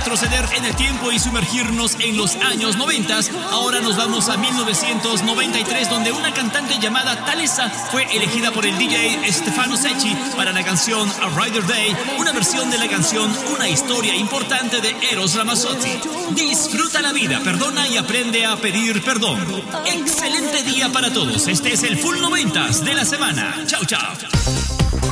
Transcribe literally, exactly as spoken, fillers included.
retroceder en el tiempo y sumergirnos en los años noventa. Ahora nos vamos a mil novecientos noventa y tres, donde una cantante llamada Thalessa fue elegida por el D J Stefano Secchi para la canción A Rider Day, una versión de la canción Una historia importante de Eros Ramazzotti. Disfruta la vida, perdona y aprende a pedir perdón. Excelente día para todos. Este es el Full noventas de la semana. Chau, chau.